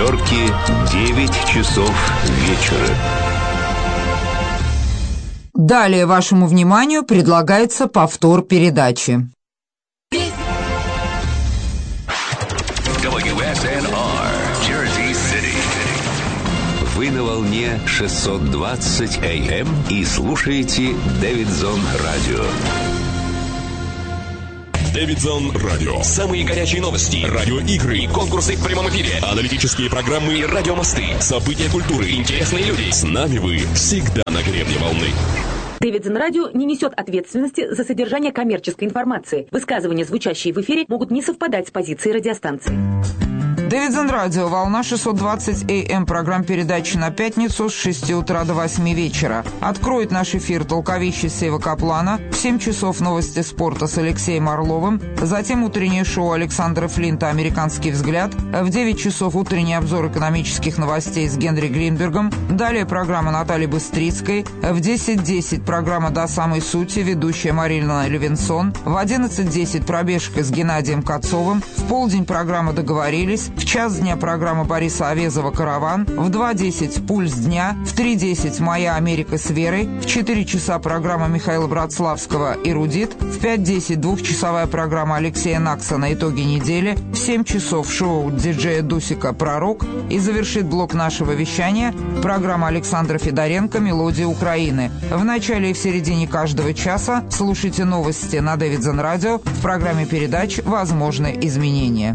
Нью-Йорке 9 часов вечера. Далее вашему вниманию предлагается повтор передачи. WSNR, Jersey City. Вы на волне 620 AM и слушаете Дэвидсон Радио. Дэвидсон Радио. Самые горячие новости, радиоигры, конкурсы в прямом эфире, аналитические программы и радиомосты, события культуры, интересные люди. С нами вы всегда на гребне волны. Дэвидсон Радио не несет ответственности за содержание коммерческой информации. Высказывания, звучащие в эфире, могут не совпадать с позицией радиостанции. Дэвидсон Радио, волна 620 АМ, программ передачи на пятницу с 6 утра до 8 вечера. Откроет наш эфир толковище Сева Каплана, в 7 часов новости спорта с Алексеем Орловым, затем утреннее шоу Александра Флинта «Американский взгляд», в 9 часов утренний обзор экономических новостей с Генри Гринбергом, далее программа Натальи Быстрицкой, в 10:10 программа «До самой сути», ведущая Марина Левинсон, в 11:10 пробежка с Геннадием Кацовым, в полдень программа «Договорились», в час дня программа Бориса Овезова «Караван», в 2:10 «Пульс дня», в 3:10 «Моя Америка с Верой», в 4 часа программа Михаила Братславского «Эрудит», в 5:10 двухчасовая программа Алексея Наксона «Итоги недели», в 7 часов шоу диджея Дусика «Пророк» и завершит блок нашего вещания программа Александра Федоренко «Мелодия Украины». В начале и в середине каждого часа слушайте новости на Дэвидсон Радио в программе передач «Возможны изменения».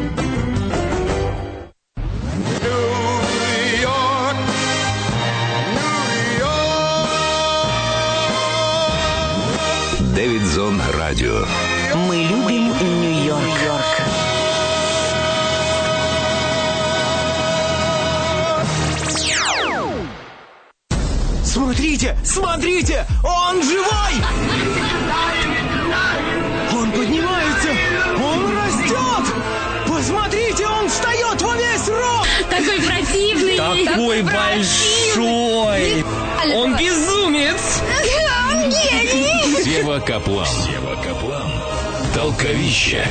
Дэвидсон Радио. Мы любим Нью-Йорк. Смотрите, смотрите, он живой! Он поднимается, он растет! Посмотрите, он встает во весь рост! Такой противный! Такой большой! Он безумец! Он гений! Сева Каплан. Толковище.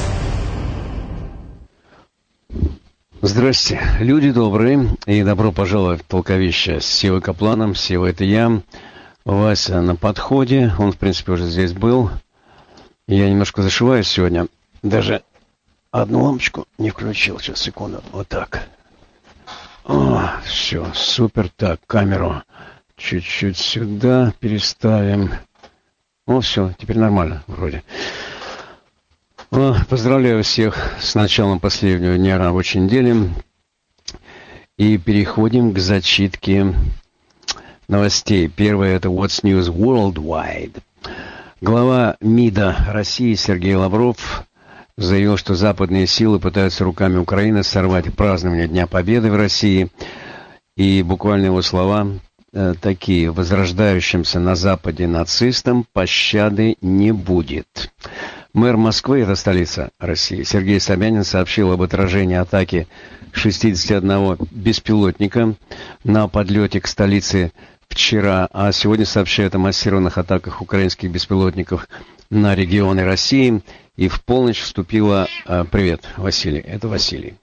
Здрасте, люди добрые, и добро пожаловать в Толковище с Севой Капланом. Сева — это я, Вася на подходе, он, в принципе, уже здесь был. Я немножко зашиваюсь сегодня, даже одну лампочку не включил, сейчас, секунду, вот так. О, все, супер, так, камеру чуть-чуть сюда переставим. О, все, теперь нормально, вроде. Поздравляю всех с началом последнего дня рабочей недели. И переходим к зачитке новостей. Первое — это What's News Worldwide. Глава МИДа России Сергей Лавров заявил, что западные силы пытаются руками Украины сорвать празднование Дня Победы в России. И буквально его слова такие: возрождающимся на Западе нацистам пощады не будет. Мэр Москвы, это столица России, Сергей Собянин сообщил об отражении атаки 61 беспилотника на подлете к столице вчера, а сегодня сообщает о массированных атаках украинских беспилотников на регионы России. И в полночь вступила... Привет, Василий, это Василий,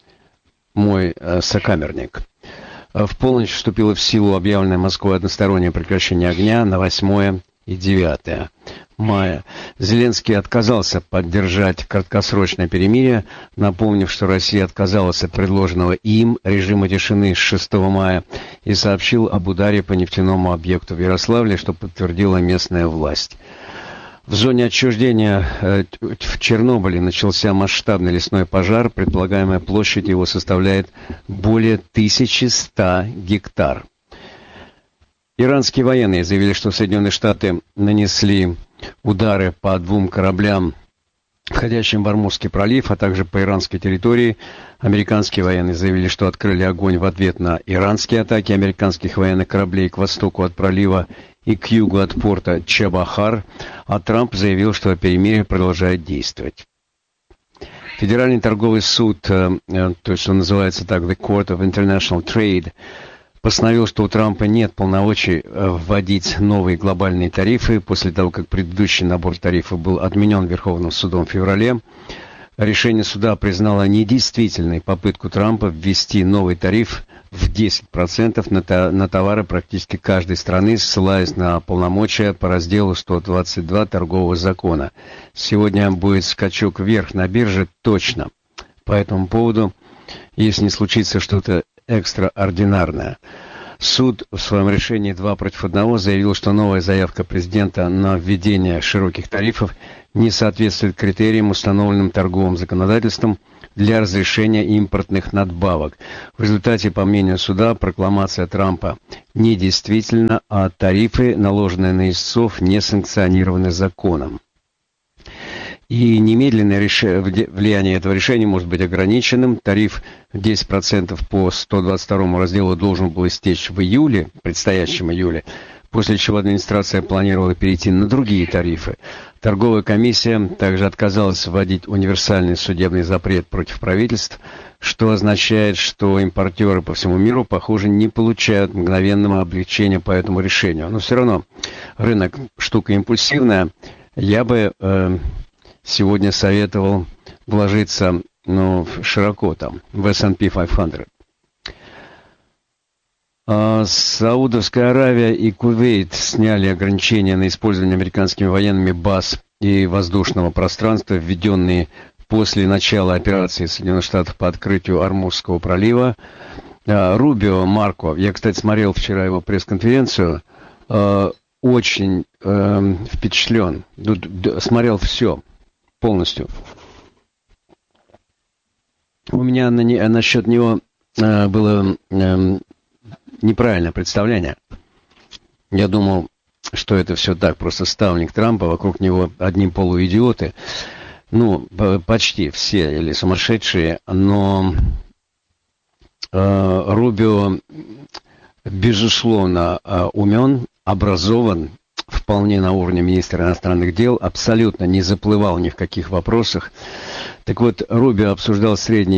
мой сокамерник. В полночь вступило в силу объявленное Москвой одностороннее прекращение огня на 8 и 9 мая. Зеленский отказался поддержать краткосрочное перемирие, напомнив, что Россия отказалась от предложенного им режима тишины с 6 мая и сообщил об ударе по нефтяному объекту в Ярославле, что подтвердила местная власть. В зоне отчуждения в Чернобыле начался масштабный лесной пожар. Предполагаемая площадь его составляет более 1100 гектар. Иранские военные заявили, что Соединенные Штаты нанесли удары по 2 кораблям, входящим в Ормузский пролив, а также по иранской территории. Американские военные заявили, что открыли огонь в ответ на иранские атаки американских военных кораблей к востоку от пролива и к югу от порта Чабахар, а Трамп заявил, что перемирие продолжает действовать. Федеральный торговый суд, то есть он называется так, The Court of International Trade, постановил, что у Трампа нет полномочий вводить новые глобальные тарифы после того, как предыдущий набор тарифов был отменен Верховным судом в феврале. решение суда признало недействительной попытку Трампа ввести новый тариф в 10% на товары практически каждой страны, ссылаясь на полномочия по разделу 122 торгового закона. Сегодня будет скачок вверх на бирже точно. По этому поводу, если не случится что-то экстраординарное. Суд в своем решении 2-1 заявил, что новая заявка президента на введение широких тарифов не соответствует критериям, установленным торговым законодательством для разрешения импортных надбавок. В результате, по мнению суда, прокламация Трампа недействительна, а тарифы, наложенные на истцов, не санкционированы законом. И немедленное влияние этого решения может быть ограниченным. Тариф 10% по 122 разделу должен был истечь в июле, предстоящем июле, после чего администрация планировала перейти на другие тарифы. Торговая комиссия также отказалась вводить универсальный судебный запрет против правительств, что означает, что импортеры по всему миру, похоже, не получают мгновенного облегчения по этому решению. Но все равно рынок штука импульсивная. Я бы сегодня советовал вложиться широко там, в S&P 500. Саудовская Аравия и Кувейт сняли ограничения на использование американскими военными баз и воздушного пространства, введенные после начала операции Соединенных Штатов по открытию Ормузского пролива. Рубио Марко, я, кстати, смотрел вчера его пресс-конференцию, очень впечатлен, смотрел все полностью. У меня насчет него было неправильное представление. Я думал, что это все так, просто ставленник Трампа, вокруг него одни полуидиоты. Почти все, или сумасшедшие, но Рубио, безусловно, умен, образован, вполне на уровне министра иностранных дел, абсолютно не заплывал ни в каких вопросах. Так вот, Рубио обсуждал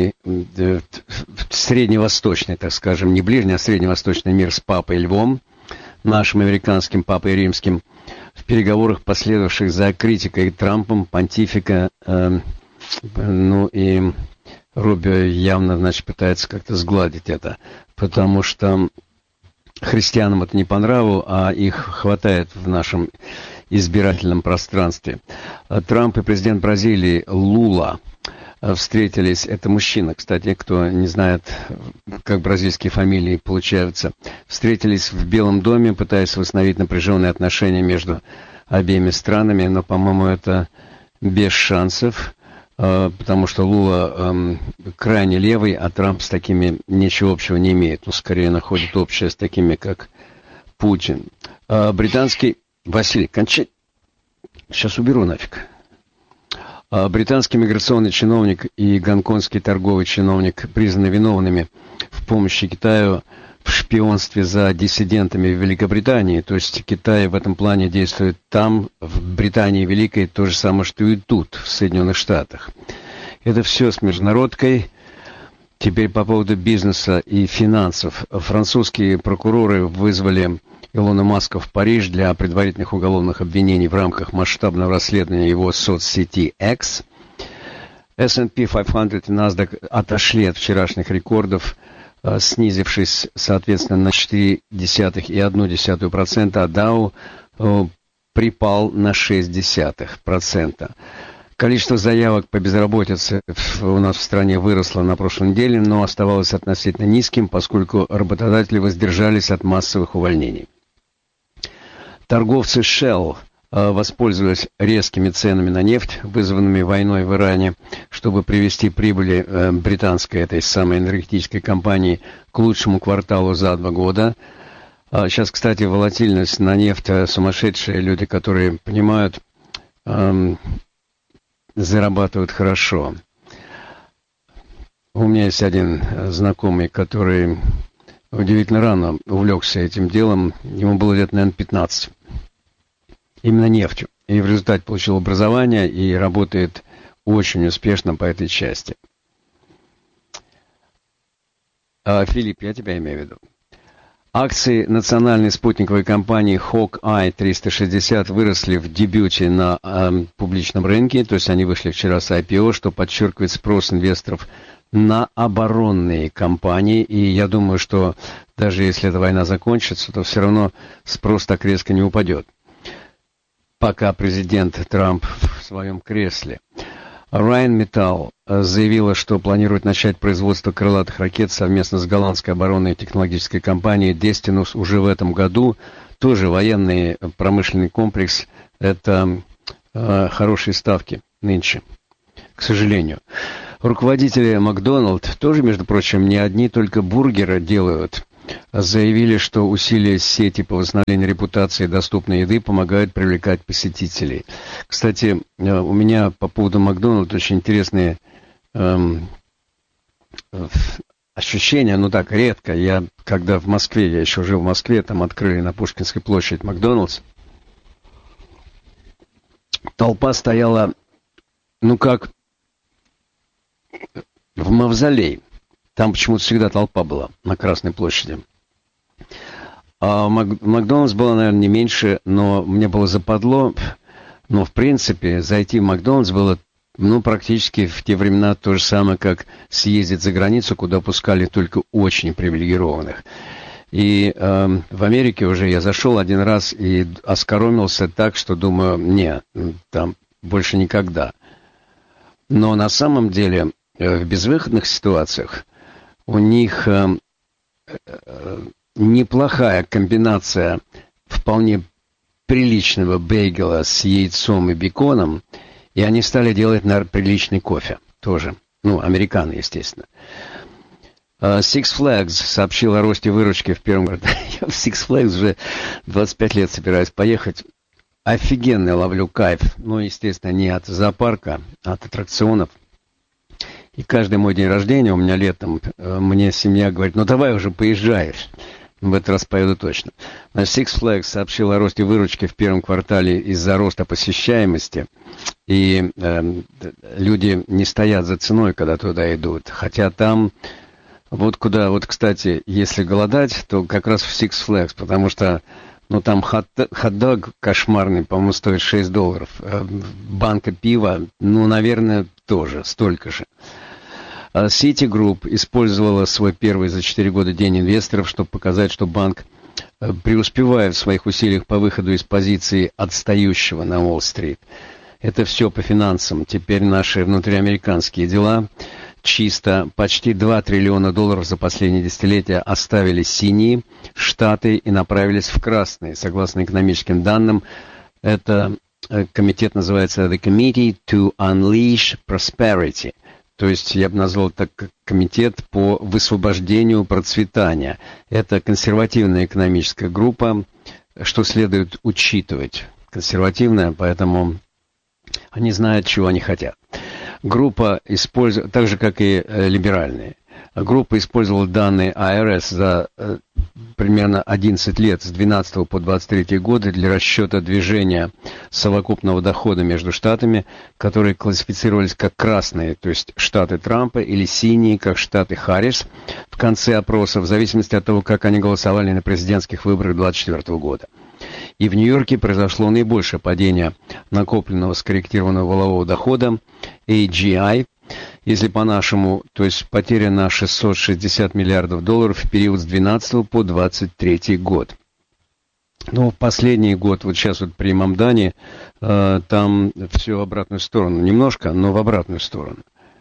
средневосточный, так скажем, не ближний, а средневосточный мир с папой Львом, нашим американским папой римским, в переговорах, последовавших за критикой Трампом, понтифика, и Рубио явно, пытается как-то сгладить это, потому что христианам это не по нраву, а их хватает в нашем избирательном пространстве. Трамп и президент Бразилии Лула встретились. Это мужчина, кстати, кто не знает, как бразильские фамилии получаются. Встретились в Белом доме, пытаясь восстановить напряженные отношения между обеими странами, но, по-моему, это без шансов, потому что Лула крайне левый, а Трамп с такими ничего общего не имеет. Скорее находит общее с такими, как Путин. Британский... Василий, кончай. Сейчас уберу нафиг. Британский миграционный чиновник и гонконгский торговый чиновник признаны виновными в помощи Китаю в шпионстве за диссидентами в Великобритании. То есть Китай в этом плане действует там, в Британии Великой, то же самое, что и тут, в Соединенных Штатах. Это все с международкой. Теперь по поводу бизнеса и финансов. Французские прокуроры вызвали Илона Маска в Париж для предварительных уголовных обвинений в рамках масштабного расследования его соцсети X. S&P 500 и NASDAQ отошли от вчерашних рекордов, снизившись, соответственно, на 0,4 и 0,1%, а Dow припал на 0,6%. Количество заявок по безработице у нас в стране выросло на прошлой неделе, но оставалось относительно низким, поскольку работодатели воздержались от массовых увольнений. Торговцы Shell воспользовались резкими ценами на нефть, вызванными войной в Иране, чтобы привести прибыли британской этой самой энергетической компании к лучшему кварталу за 2 года. Сейчас, кстати, волатильность на нефть сумасшедшие, люди, которые понимают, зарабатывают хорошо. У меня есть один знакомый, который удивительно рано увлекся этим делом. Ему было лет, наверное, 15. Именно нефтью. И в результате получил образование и работает очень успешно по этой части. Филипп, я тебя имею в виду. Акции национальной спутниковой компании Hawkeye 360 выросли в дебюте на публичном рынке, то есть они вышли вчера с IPO, что подчеркивает спрос инвесторов на оборонные компании, и я думаю, что даже если эта война закончится, то все равно спрос так резко не упадет, пока президент Трамп в своем кресле. Rheinmetall заявила, что планирует начать производство крылатых ракет совместно с голландской оборонной технологической компанией Destinus уже в этом году. Тоже военный промышленный комплекс. Это хорошие ставки нынче, к сожалению. Руководители Макдоналд тоже, между прочим, не одни только бургеры делают. Заявили, что усилия сети по восстановлению репутации доступной еды помогают привлекать посетителей. Кстати, у меня по поводу Макдоналд очень интересные ощущения, ну так, редко. Когда в Москве, я еще жил в Москве, там открыли на Пушкинской площади Макдоналдс. Толпа стояла, ну как в мавзолей. Там почему-то всегда толпа была на Красной площади. А Макдональдс было, наверное, не меньше, но мне было западло. Но, в принципе, зайти в Макдональдс было, ну, практически в те времена то же самое, как съездить за границу, куда пускали только очень привилегированных. И в Америке уже я зашел один раз и оскоромился так, что думаю, не, там больше никогда. Но на самом деле в безвыходных ситуациях у них неплохая комбинация вполне приличного бейгела с яйцом и беконом, и они стали делать, наверное, приличный кофе тоже. Ну, американо, естественно. Six Flags сообщил о росте выручки в первом году. Я в Six Flags уже 25 лет собираюсь поехать. Офигенный ловлю кайф. Ну, естественно, не от зоопарка, а от аттракционов. И каждый мой день рождения, у меня летом, мне семья говорит, ну давай уже поезжаешь. В этот раз поеду точно. Six Flags сообщил о росте выручки в первом квартале из-за роста посещаемости. И люди не стоят за ценой, когда туда идут. Хотя там, вот куда, вот, кстати, если голодать, то как раз в Six Flags, потому что, ну, там хот-дог кошмарный, по-моему, стоит $6. Банка пива, ну, наверное, тоже столько же. Citigroup использовала свой первый за 4 года день инвесторов, чтобы показать, что банк преуспевает в своих усилиях по выходу из позиции отстающего на Уолл-стрит. Это все по финансам. Теперь наши внутриамериканские дела чисто. Почти $2 триллиона за последние десятилетия оставили синие штаты и направились в красные. Согласно экономическим данным, это комитет называется The Committee to Unleash Prosperity. То есть я бы назвал это комитет по высвобождению процветания. Это консервативная экономическая группа, что следует учитывать. Консервативная, поэтому они знают, чего они хотят. Группа использует, так же как и либеральные. Группа использовала данные IRS за примерно 11 лет, с 12 по 23 годы, для расчета движения совокупного дохода между штатами, которые классифицировались как красные, то есть штаты Трампа, или синие, как штаты Харрис, в конце опроса, в зависимости от того, как они голосовали на президентских выборах 2024 года. И в Нью-Йорке произошло наибольшее падение накопленного скорректированного валового дохода, AGI, если по-нашему, то есть потеря на $660 миллиардов в период с 12 по 23 год. Но в последний год, вот сейчас вот при Мамдане, там все в обратную сторону. Немножко, но в обратную сторону.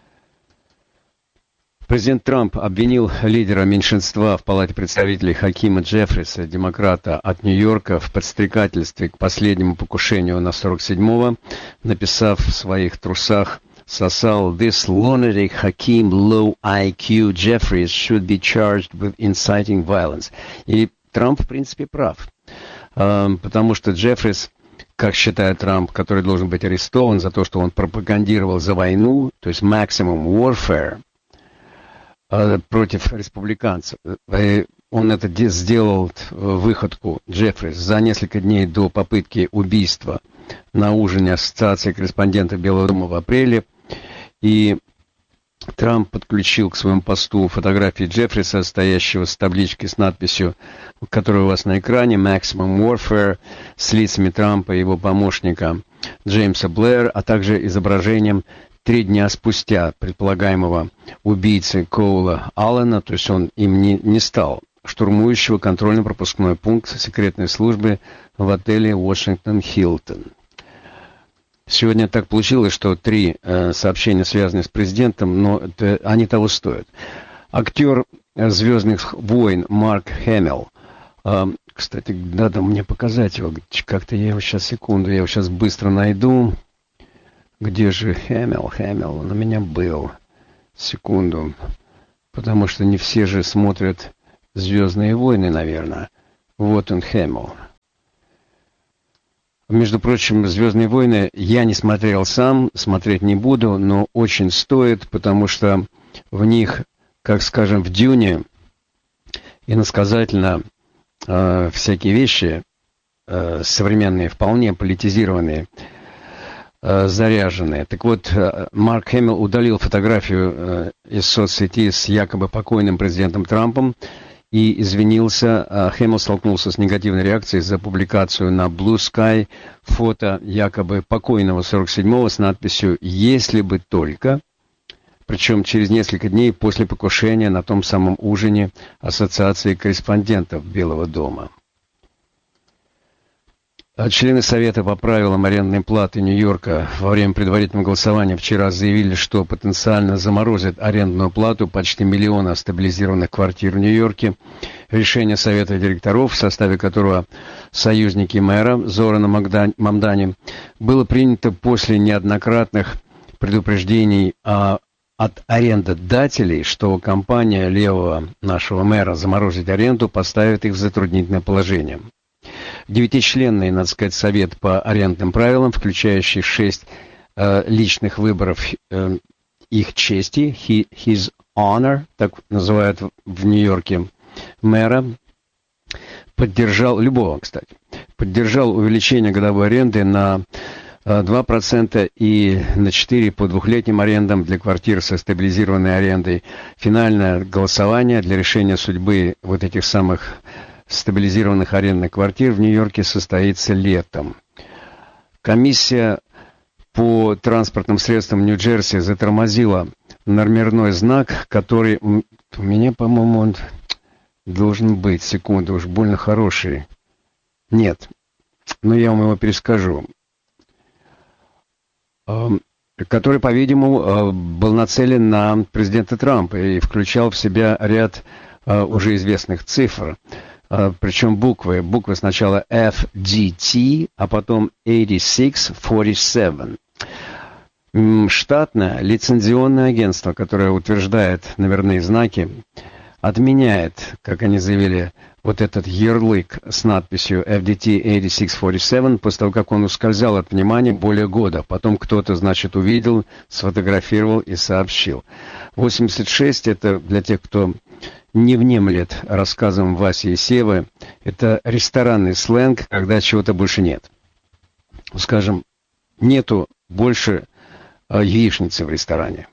Президент Трамп обвинил лидера меньшинства в Палате представителей Хакима Джеффриса, демократа от Нью-Йорка, в подстрекательстве к последнему покушению на 47-го, написав в своих трусах сосал «This lunatic Hakeem low IQ Jeffries should be charged with inciting violence». И Трамп, в принципе, прав. Потому что Джеффрис, как считает Трамп, который должен быть арестован за то, что он пропагандировал за войну, то есть maximum warfare, против республиканцев. Он это сделал, выходку, Джеффрис, за несколько дней до попытки убийства на ужине Ассоциации корреспондентов Белого дома в апреле. И Трамп подключил к своему посту фотографии Джеффриса, стоящего с табличкой с надписью, которая у вас на экране, «Maximum Warfare», с лицами Трампа и его помощника Джеймса Блэр, а также изображением 3 дня спустя предполагаемого убийцы Коула Аллена, то есть он им не стал, штурмующего контрольно-пропускной пункт секретной службы в отеле «Вашингтон Хилтон». Сегодня так получилось, что 3 сообщения связаны с президентом, но они того стоят. Актер «Звездных войн» Марк Хэмилл. Кстати, надо мне показать его. Как-то я его сейчас, секунду, я его сейчас быстро найду. Где же Хэмилл? Он у меня был. Секунду. Потому что не все же смотрят «Звездные войны», наверное. Вот он, Хэмилл. Между прочим, «Звездные войны» я не смотрел сам, смотреть не буду, но очень стоит, потому что в них, как скажем, в «Дюне» иносказательно всякие вещи современные, вполне политизированные, заряженные. Так вот, Марк Хэмилл удалил фотографию из соцсети с якобы покойным президентом Трампом и извинился. Хэмилл столкнулся с негативной реакцией за публикацию на Blue Sky фото якобы покойного 47-го с надписью «Если бы только», причем через несколько дней после покушения на том самом ужине Ассоциации корреспондентов Белого дома. Члены Совета по правилам арендной платы Нью-Йорка во время предварительного голосования вчера заявили, что потенциально заморозят арендную плату почти миллиона стабилизированных квартир в Нью-Йорке. Решение Совета директоров, в составе которого союзники мэра Зорана Мамдани, было принято после неоднократных предупреждений от арендодателей, что компания левого нашего мэра заморозить аренду поставит их в затруднительное положение. 9-членный, надо сказать, совет по арендным правилам, включающий 6 личных выборов их чести, his honor, так называют в Нью-Йорке, мэра, поддержал увеличение годовой аренды на 2% и на 4% по двухлетним арендам для квартир со стабилизированной арендой. Финальное голосование для решения судьбы вот этих самых стабилизированных арендных квартир в Нью-Йорке состоится летом. Комиссия по транспортным средствам Нью-Джерси затормозила номерной знак, который у меня, по-моему, он должен быть. Секунду, уж больно хороший. Нет, но я вам его перескажу. Который, по-видимому, был нацелен на президента Трампа и включал в себя ряд уже известных цифр. Причем буквы сначала FDT, а потом 8647. Штатное лицензионное агентство, которое утверждает номерные знаки, отменяет, как они заявили, вот этот ярлык с надписью FDT 8647 после того, как он ускользал от внимания более года. Потом кто-то, значит, увидел, сфотографировал и сообщил. 86 это для тех, кто не внемлет рассказам Васи и Севы, это ресторанный сленг, когда чего-то больше нет. Скажем, нету больше яичницы в ресторане.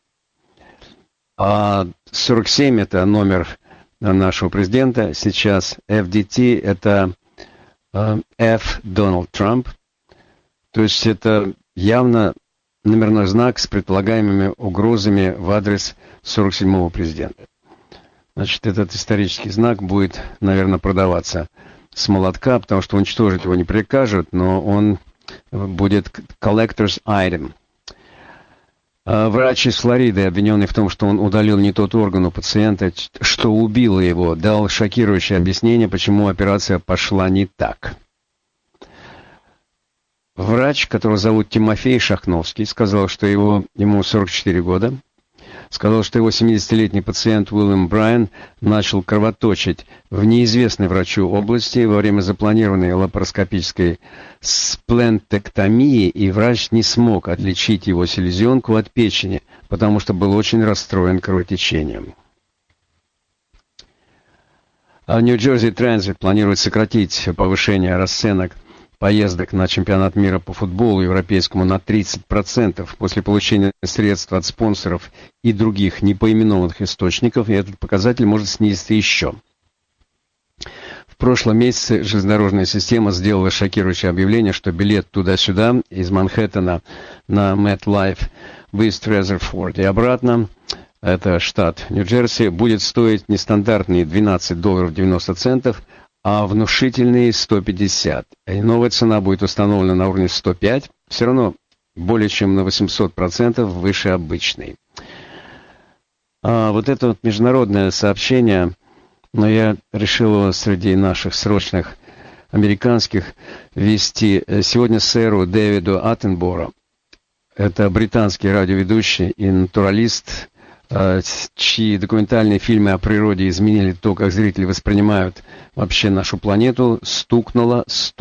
А 47 это номер нашего президента. Сейчас FDT это F. Дональд Трамп. То есть это явно номерной знак с предполагаемыми угрозами в адрес 47-го президента. Значит, этот исторический знак будет, наверное, продаваться с молотка, потому что уничтожить его не прикажут, но он будет collector's item. Врач из Флориды, обвиненный в том, что он удалил не тот орган у пациента, что убило его, дал шокирующее объяснение, почему операция пошла не так. Врач, которого зовут Тимофей Шахновский, сказал, что ему 44 года. Сказал, что его 70-летний пациент Уильям Брайан начал кровоточить в неизвестной врачу области во время запланированной лапароскопической сплентектомии, и врач не смог отличить его селезенку от печени, потому что был очень расстроен кровотечением. А New Jersey Transit планирует сократить повышение расценок поездок на чемпионат мира по футболу европейскому на 30% после получения средств от спонсоров и других непоименованных источников, и этот показатель может снизиться еще. В прошлом месяце железнодорожная система сделала шокирующее объявление, что билет туда-сюда из Манхэттена на MetLife в East Rutherford и обратно, это штат Нью-Джерси, будет стоить нестандартные $12.90, а внушительные 150. И новая цена будет установлена на уровне 105, все равно более чем на 800% выше обычной. Вот это вот международное сообщение, но я решил его среди наших срочных американских ввести. Сегодня сэру Дэвиду Аттенборо, это британский радиоведущий и натуралист, чьи документальные фильмы о природе изменили то, как зрители воспринимают вообще нашу планету, стукнуло 100